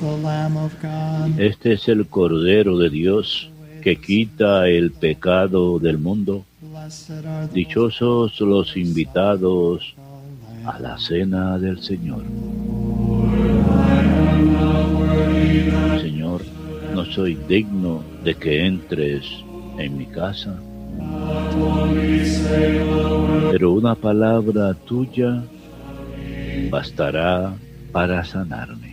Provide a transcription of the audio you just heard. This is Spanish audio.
the Lamb of God. Este es el Cordero de Dios que quita el pecado del mundo. Blessed are those Dichosos los who invitados the a Lamb. la cena del Señor. Señor, no soy digno de que entres en mi casa, pero una palabra tuya bastará para sanarme.